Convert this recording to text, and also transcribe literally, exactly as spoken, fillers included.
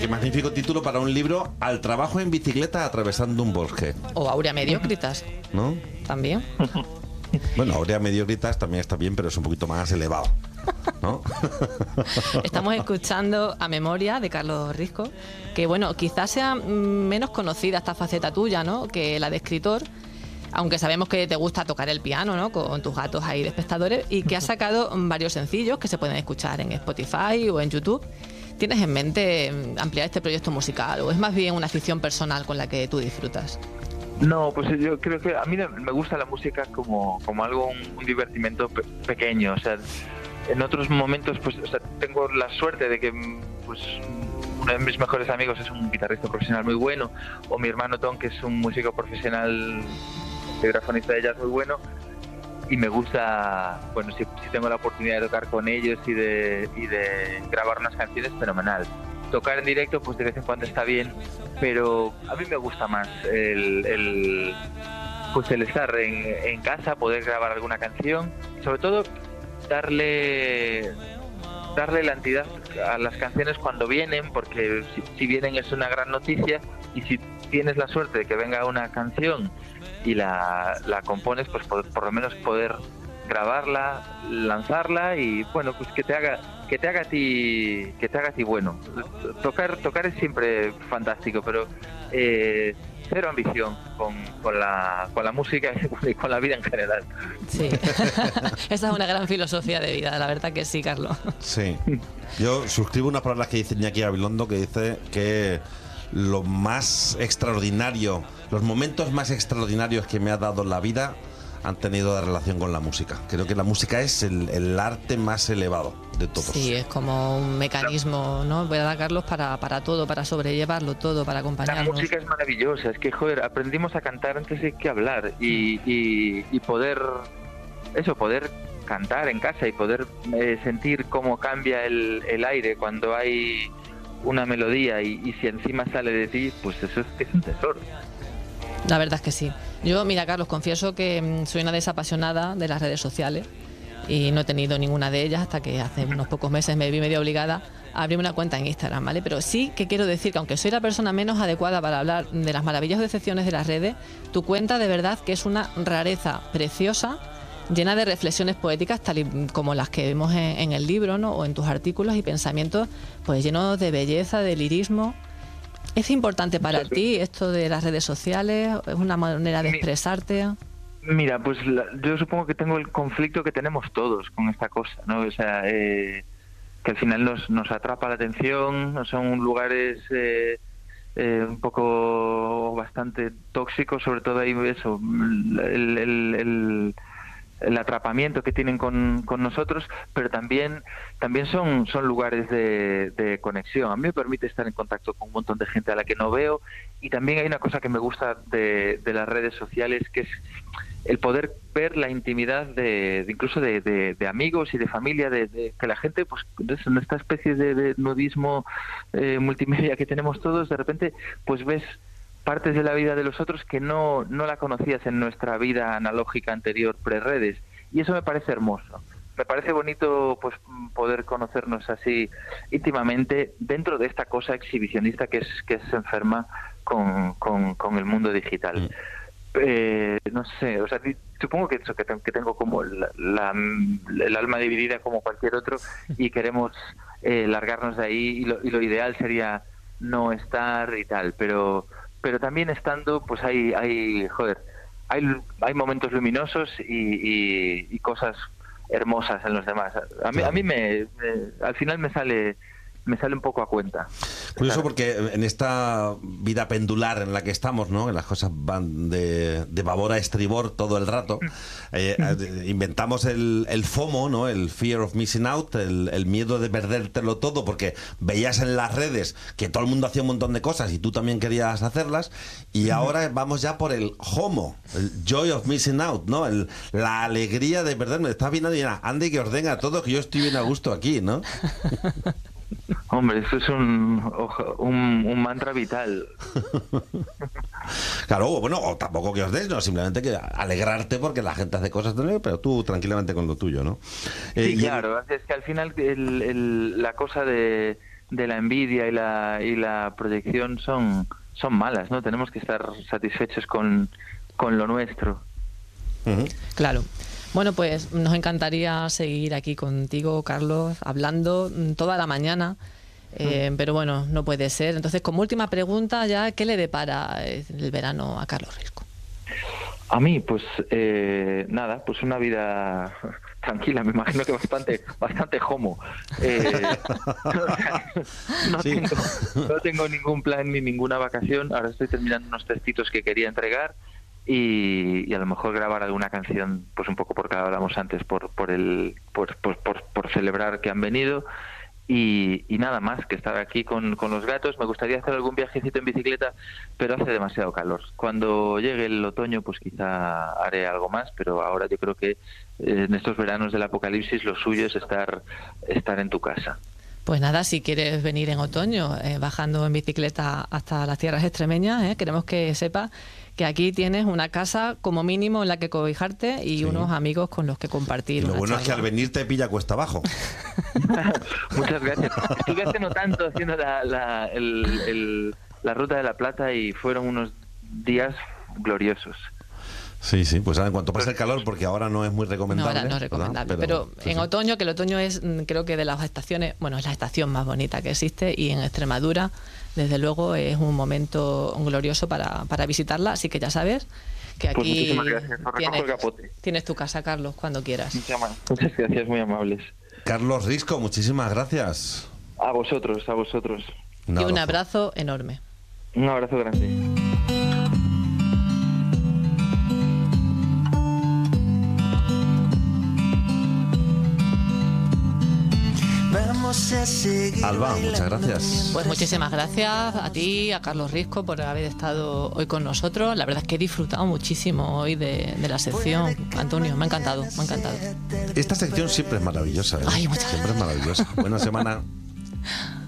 magnífico título para un libro: Al trabajo en bicicleta atravesando un bosque. O Aurea Mediocritas. ¿No? También. Bueno, Aurea Mediocritas también está bien, pero es un poquito más elevado, ¿no? Estamos escuchando A Memoria, de Carlos Risco, que bueno, quizás sea menos conocida esta faceta tuya, ¿no?, que la de escritor, aunque sabemos que te gusta tocar el piano, ¿no?, con tus gatos ahí de espectadores, y que has sacado varios sencillos que se pueden escuchar en Spotify o en YouTube. ¿Tienes en mente ampliar este proyecto musical o es más bien una afición personal con la que tú disfrutas? No, pues yo creo que a mí me gusta la música como, como algo, un, un divertimento pe- pequeño, o sea, en otros momentos pues, o sea, tengo la suerte de que pues uno de mis mejores amigos es un guitarrista profesional muy bueno, o mi hermano Tom, que es un músico profesional, vibrafonista de jazz muy bueno, y me gusta, bueno, si, si tengo la oportunidad de tocar con ellos y de, y de grabar unas canciones, fenomenal. Tocar en directo pues de vez en cuando está bien, pero a mí me gusta más el, el pues el estar en, en casa, poder grabar alguna canción, sobre todo darle darle la entidad a las canciones cuando vienen, porque si, si vienen es una gran noticia, y si tienes la suerte de que venga una canción y la, la compones, pues por, por lo menos poder grabarla, lanzarla y bueno, pues que te haga que te haga a ti que te haga a ti bueno. Tocar tocar es siempre fantástico, pero eh, cero ambición con, con la con la música y con la vida en general. Sí. Esa es una gran filosofía de vida, la verdad que sí, Carlos. Sí. Yo suscribo unas palabras que dice Iñaki Gabilondo, que dice que lo más extraordinario, los momentos más extraordinarios que me ha dado la vida han tenido de relación con la música. Creo que la música es el, el arte más elevado de todos. Sí, es como un mecanismo, ¿no?, ¿verdad, Carlos? Para, para todo, para sobrellevarlo todo, para acompañarnos. La música es maravillosa, es que, joder, aprendimos a cantar antes de que hablar y, y, y poder, eso, poder cantar en casa y poder eh, sentir cómo cambia el, el aire cuando hay una melodía y, y si encima sale de ti, pues eso es, es un tesoro. La verdad es que sí. Yo, mira, Carlos, confieso que mmm, soy una desapasionada de las redes sociales y no he tenido ninguna de ellas hasta que hace unos pocos meses me vi medio obligada a abrirme una cuenta en Instagram, ¿vale? Pero sí que quiero decir que aunque soy la persona menos adecuada para hablar de las maravillosas decepciones de las redes, tu cuenta de verdad que es una rareza preciosa, llena de reflexiones poéticas tal y como las que vemos en, en el libro, ¿no?, o en tus artículos, y pensamientos pues llenos de belleza, de lirismo. ¿Es importante para ti esto de las redes sociales? ¿Es una manera de expresarte? Mira, pues la, yo supongo que tengo el conflicto que tenemos todos con esta cosa, ¿no? O sea, eh, que al final nos, nos atrapa la atención, son lugares eh, eh, un poco bastante tóxicos, sobre todo ahí eso, el, el, el, el atrapamiento que tienen con, con nosotros, pero también también son son lugares de, de conexión. A mí me permite estar en contacto con un montón de gente a la que no veo, y también hay una cosa que me gusta de, de las redes sociales, que es el poder ver la intimidad de, de incluso de, de, de amigos y de familia, de, de que la gente, pues en esta especie de, de nudismo eh, multimedia que tenemos todos, de repente pues ves partes de la vida de los otros que no, no la conocías en nuestra vida analógica anterior, pre-redes, y eso me parece hermoso. Me parece bonito pues poder conocernos así íntimamente dentro de esta cosa exhibicionista que es que es enferma con, con, con el mundo digital. Mm. Eh, no sé, o sea, supongo que eso, que, que tengo como la, la, el alma dividida como cualquier otro y queremos eh, largarnos de ahí, y lo, y lo ideal sería no estar y tal, pero pero también estando, pues hay, hay joder, hay, hay momentos luminosos y, y, y cosas hermosas en los demás. A mí, a mí me, me, al final me sale me sale un poco a cuenta. Curioso, porque en esta vida pendular en la que estamos, ¿no?, que las cosas van de, de babor a estribor todo el rato, eh, inventamos el, el FOMO, ¿no?, el Fear of Missing Out, el, el miedo de perdértelo todo, porque veías en las redes que todo el mundo hacía un montón de cosas y tú también querías hacerlas, y ahora vamos ya por el HOMO, el Joy of Missing Out, ¿no?, el, la alegría de perderme. Estás bien, Andy, que ordena todo, que yo estoy bien a gusto aquí, ¿no? Hombre, eso es un, un, un mantra vital. Claro, bueno, o tampoco que os des, no, simplemente que alegrarte porque la gente hace cosas, pero tú tranquilamente con lo tuyo, ¿no? Sí, eh, claro, el... es que al final el, el, la cosa de, de la envidia y la, y la proyección son, son malas, ¿no? Tenemos que estar satisfechos con, con lo nuestro. Uh-huh. Claro. Bueno, pues nos encantaría seguir aquí contigo, Carlos, hablando toda la mañana, eh, pero bueno, no puede ser. Entonces, como última pregunta ya, ¿qué le depara el verano a Carlos Risco? A mí, pues eh, nada, pues una vida tranquila, me imagino que bastante bastante homo. Eh, o sea, no, Sí. tengo, no tengo ningún plan ni ninguna vacación. Ahora estoy terminando unos textitos que quería entregar y, y a lo mejor grabar alguna canción, pues un poco porque hablamos antes, por por el por por, por, por celebrar que han venido. Y, y nada más, que estar aquí con, con los gatos. Me gustaría hacer algún viajecito en bicicleta, pero hace demasiado calor. Cuando llegue el otoño, pues quizá haré algo más, pero ahora yo creo que eh, en estos veranos del apocalipsis lo suyo es estar, estar en tu casa. Pues nada, si quieres venir en otoño, eh, bajando en bicicleta hasta las tierras extremeñas, eh, queremos que sepas que aquí tienes una casa como mínimo en la que cobijarte y Sí. unos amigos con los que compartir. Y lo una bueno es que charla. al venir te pilla cuesta abajo. Muchas gracias. Estuve hace no tanto haciendo la, la, el, el, la Ruta de la Plata y fueron unos días gloriosos. Sí, sí, pues ahora en cuanto pase el calor, porque ahora no es muy No, recomendable. ahora no es ¿verdad? recomendable. Pero, sí, en sí. otoño, que el otoño es, mm, creo que de las estaciones, bueno, es la estación más bonita que existe y en Extremadura, desde luego, es un momento glorioso para, para visitarla. Así que ya sabes que Pues aquí muchísimas gracias. Os recojo tienes, el capote. tienes tu casa, Carlos, cuando quieras. Muchas gracias, muy amables. Carlos Risco, muchísimas gracias. A vosotros, a vosotros. Y un abrazo enorme. Un abrazo grande. Alba, muchas gracias. Pues muchísimas gracias a ti, a Carlos Risco, por haber estado hoy con nosotros. La verdad es que he disfrutado muchísimo hoy de, de la sección. Antonio, me ha encantado, me ha encantado. Esta sección siempre es maravillosa, ¿eh? Ay, muchas Siempre es maravillosa. Buena semana.